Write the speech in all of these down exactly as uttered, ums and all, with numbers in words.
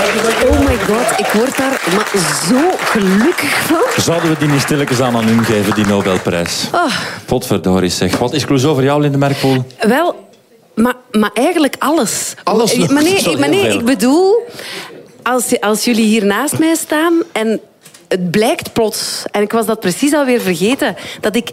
Oh my god, ik word daar maar zo gelukkig van. Zouden we die niet stilletjes aan aan hun geven, die Nobelprijs? Oh. Potverdorie zeg. Wat is Clouseau voor jou, Linde Merkpoel? Wel, maar, maar eigenlijk alles. Alles? Maar nee, Dat is wel maar nee heel veel. ik bedoel... Als, als jullie hier naast mij staan en het blijkt plots... En ik was dat precies alweer vergeten... Dat ik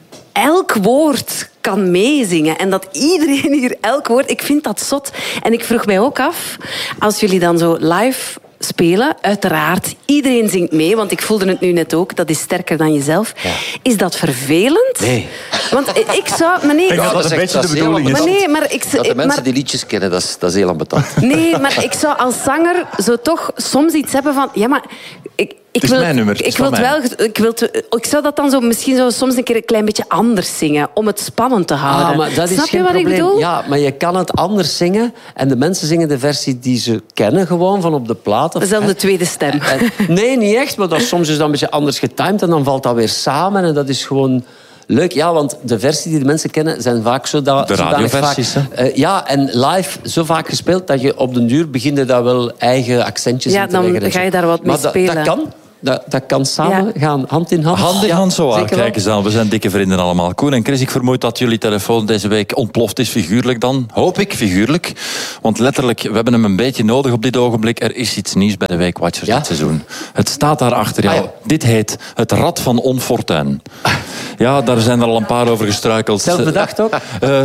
elk woord kan meezingen. En dat iedereen hier elk woord... Ik vind dat zot. En ik vroeg mij ook af... Als jullie dan zo live spelen, uiteraard, iedereen zingt mee, want ik voelde het nu net ook, dat is sterker dan jezelf. Ja. Is dat vervelend? Nee. Want ik zou... Maar nee, Ik denk dat dat een beetje de bedoeling is. maar nee, maar ik, Dat de mensen maar, die liedjes kennen, dat is, dat is heel ambetant. nee, maar ik zou als zanger zo toch soms iets hebben van... Ja, maar... Ik, ik is wil, mijn nummer, het is ik, wil van wel, ik, wil te, ik zou dat dan zo misschien zo soms een keer een klein beetje anders zingen, om het spannend te houden. Ah, maar dat is Snap geen je wat probleem. ik bedoel? Ja, maar je kan het anders zingen. En de mensen zingen de versie die ze kennen, gewoon van op de plaat. Of, Dat is dan hè. de tweede stem. En- nee, niet echt. Maar dat, soms is dat een beetje anders getimed. En dan valt dat weer samen. En dat is gewoon... Leuk, ja, want de versie die de mensen kennen zijn vaak zo dat... De radioversies, vaak, uh, Ja, en live zo vaak gespeeld dat je op den duur begint daar wel eigen accentjes Ja, in te dan leggen en ga zo. je daar wat mee maar dat- spelen. Dat kan. Dat, dat kan samen Ja. gaan, hand in hand. Hand in Ja, hand zo aan. zeker wel. Kijk eens aan, we zijn dikke vrienden allemaal. Koen en Chris, ik vermoed dat jullie telefoon deze week ontploft is, figuurlijk dan. Hoop ik, figuurlijk. Want letterlijk, we hebben hem een beetje nodig op dit ogenblik. Er is iets nieuws bij de Week Watchers Ja? dit seizoen. Het staat daar achter jou. Ah, ja. Dit heet Het Rad van Onfortuin. Ja, daar zijn er al een paar over gestruikeld. Zelf bedacht ook? Eh,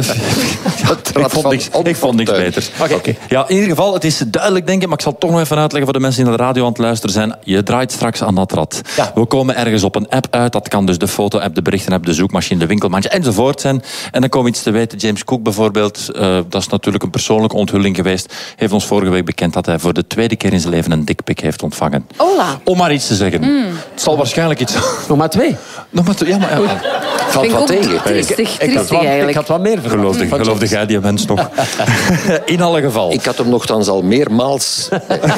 Het ik, Rad vond van niks, ik vond niks Onfortuin. beter. Oké. Ja, in ieder geval, het is duidelijk, denk ik, maar ik zal het toch nog even uitleggen voor de mensen die naar de radio aan het luisteren zijn. Je draait straks aan dat rad. Ja. We komen ergens op een app uit. Dat kan dus de foto-app, de berichten-app, de zoekmachine, de winkelmandje enzovoort zijn. En dan komen we iets te weten. James Cook bijvoorbeeld, uh, dat is natuurlijk een persoonlijke onthulling geweest, heeft ons vorige week bekend dat hij voor de tweede keer in zijn leven een dickpic heeft ontvangen. Hola. Om maar iets te zeggen. Het zal waarschijnlijk iets... Nog maar twee. Nog maar... te- Ja, maar... Ja. Valt Vind ik wat ook tegen. triestig, Ik had, triestig wat, ik eigenlijk. had wat meer verwacht. Geloofde, Van geloofde jij die mens nog? In alle geval. Ik had hem nogthans al meermaals...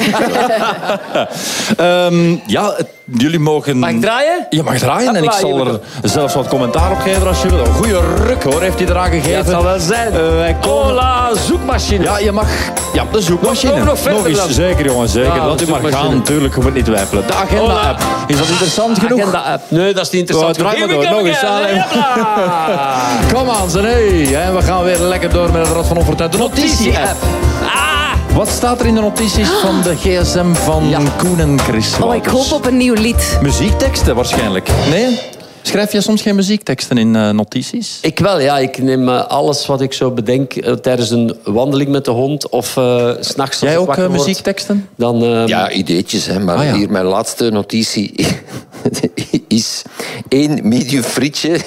Um, ja, het- jullie mogen... Mag ik draaien? Je mag draaien en ik Hopla, zal hier er zelfs wat commentaar op geven als je wil. Een goede ruk hoor, heeft hij eraan gegeven. Ja, het zal wel zijn. Eh, wij komen- Hola, zoekmachine. Ja, je mag... Ja, de zoekmachine. Nog- nog verder eens. dan. Zeker, jongen, zeker. Ja, Laat de u maar zoekmachine. gaan, natuurlijk. Je moet niet twijfelen. De agenda-app. Is dat interessant genoeg? Agenda-app. Nee, dat is niet interessant. Oh, draai maar Here we door. go Nog eens. again. Allee. Kom aan, ze. Hey. En we gaan weer lekker door met het Rad van Onfortuin. De notitie-app. Wat staat er in de notities van de gsm van Ja. Koen en Chris? Oh, ik hoop op een nieuw lied. Muziekteksten waarschijnlijk. Nee? Schrijf je soms geen muziekteksten in uh, notities? Ik wel, ja. Ik neem uh, alles wat ik zo bedenk uh, tijdens een wandeling met de hond of uh, 's nachts als Jij ik ook wakker uh, word. muziekteksten? Dan, uh, Ja, ideetjes, hè. Maar Ah, ja. hier mijn laatste notitie is één medium frietje.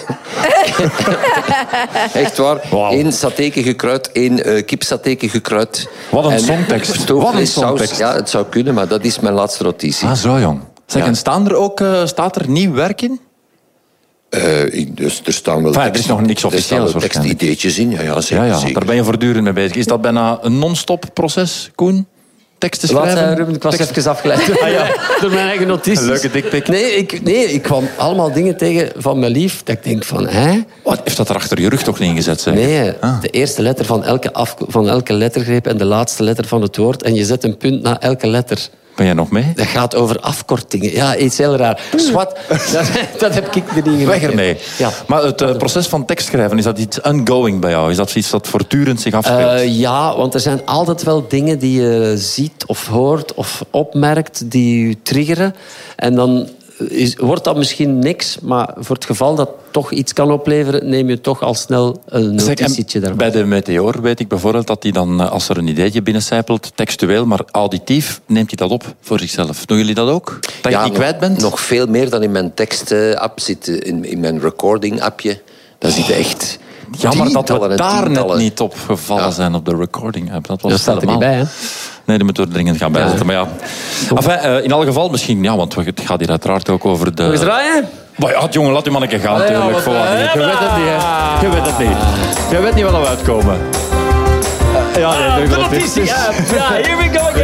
Echt waar. Wauw. Eén satéke gekruid, één uh, kipsatéke gekruid. Wat een En songtekst. stoofvlees, Wat een saus. songtekst. Ja, het zou kunnen, maar dat is mijn laatste notitie. Ah, zo jong. Zeg, Ja. en staan er ook, uh, staat er nieuw werk in? Uh, ik- dus er staan wel Enfin, er tekst- is nog niks er staan officieels wel waarschijnlijk. tekstideetjes in. Ja, ja, zeker. Ja, ja, zeker. daar ben je voortdurend mee bezig. Is dat bijna een non-stop proces, Koen? Teksten Wat, schrijven? uh, Ruben, ik was Tekst- even afgeleid Ah, ja. door mijn eigen notities. Een leuke dikpik. Nee ik, nee, ik kwam allemaal dingen tegen van mijn lief dat ik denk van, hè? Wat, heeft dat er achter je rug toch niet ingezet? Zeg? Nee, Ah. de eerste letter van elke, af, van elke lettergreep en de laatste letter van het woord. En je zet een punt na elke letter. Ben jij nog mee? Dat gaat over afkortingen. Ja, iets heel raar. Swat, dat, dat heb ik er niet in. Weg ermee. Ja. Maar het uh, proces van tekstschrijven, is dat iets ongoing bij jou? Is dat iets dat voortdurend zich afspeelt? Uh, ja, want er zijn altijd wel dingen die je ziet of hoort of opmerkt die je triggeren. En dan is, wordt dat misschien niks, maar voor het geval dat toch iets kan opleveren, neem je toch al snel een Zeg, en notitietje daarvan. bij de Meteor weet ik bijvoorbeeld dat hij dan, uh, als er een ideetje binnencijpelt, textueel, maar auditief, neemt hij dat op voor zichzelf. Doen jullie dat ook? Dat je het niet nog, kwijt bent? Nog veel meer dan in mijn tekst-app zit, in, in mijn recording-appje. Daar zitten echt Jammer dat we tientallen en daar net tientallen. niet op gevallen Ja. zijn op de recording-app. Dat was Dat staat er niet helemaal- bij, hè? Nee, die moeten we er dringend gaan bijzetten. Maar ja. Enfin, uh, in alle geval misschien, ja, want het gaat hier uiteraard ook over de... Nog eens draaien? Maar ja, jongen, laat die man een keer gaan, Allee, ja, natuurlijk. wat, Voilà. eh, Je weet het niet, hè. Je weet het niet. Je weet niet wat er uitkomen. Uh, ja, nee, De dat is- notitie, ja. Ja, here we go again.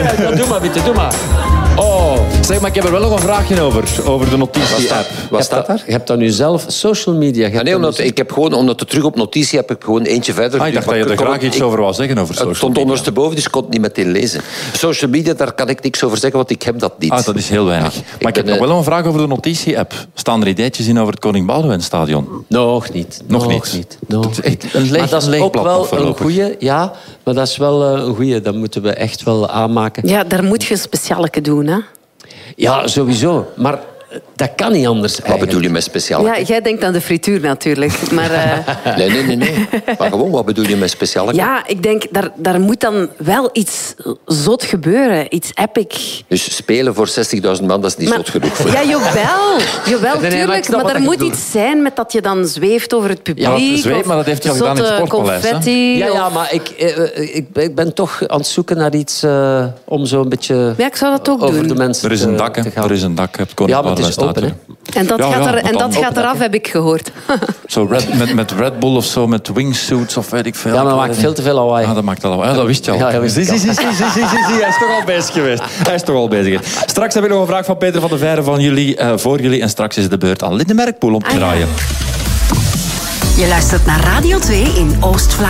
ja, doe maar, Witte, doe maar. Oh, zeg maar, ik heb er wel nog een vraagje over. Over de notitie-app. Wat staat daar? Je hebt dan nu zelf social media. Je Ja, hebt nee, dan omdat, dus- ik heb gewoon, omdat het terug op notitie heb ik gewoon eentje verder. Ah, ik dacht dat je er graag iets over wou zeggen over social Het stond media. ondersteboven, dus ik kon het niet meteen lezen. Social media, daar kan ik niks over zeggen, want ik heb dat niet. Ah, dat is heel weinig. Ja, maar ik heb ben, nog eh, wel een vraag over de notitie-app. Staan er ideetjes in over het Koning Boudewijn-stadion? Nog niet. Nog niet. Nog Het is niet. echt een leeg- maar dat is leeg ook blad wel nog een voorlopig. goeie, ja. Maar dat is wel eh, een goeie. Dat moeten we echt wel aanmaken. Ja, daar moet je een specialeke doen, hè? Ja, sowieso. Maar eh, dat kan niet anders. Wat bedoel je met speciaal? Ja, jij denkt aan de frituur natuurlijk. Maar eh, Nee, nee, nee, nee. Maar gewoon, wat bedoel je met speciaal? ja, ik denk, daar, daar moet dan wel iets zot gebeuren. Iets epic. Dus spelen voor zestigduizend man, dat is niet Maar- zot genoeg voor. Ja, jawel. Jawel, nee, maar ik tuurlijk. snap Maar wat er je moet bedoelt. iets zijn met dat je dan zweeft over het publiek. Ja, het zweeft, of maar dat heeft hij al gedaan in het zotte Sportpaleis, hè? confetti. Ja, ja, of- maar ik, eh, eh, ik, ben- ik ben toch aan het zoeken naar iets eh, om zo een beetje Ja, ik zou dat ook over doen. de mensen Er is te- een dak, hè. te gaan. Er is een dak. Het Koning Ja, maar het is Boudewijn open, staat er. En dat Ja, gaat, ja, er, maar en dan dat gaat open eraf, heb ik gehoord. Zo red, met, met Red Bull of zo, met wingsuits of weet ik veel. Ja, maar dat maakt veel te veel lawaai. Ja, dat maakt al. Ja, dat wist je al. Ja, ja, wist zie, ik zie, zie, zie, zie, zie, zie, zie. Hij is toch al bezig geweest. Hij is toch al bezig. Straks heb ik nog een vraag van Peter van de Veire van jullie, uh, voor jullie. En straks is de beurt aan Linde Merkpoel om te Ah, ja. draaien. Je luistert naar Radio twee in Oost-Vlaanderen.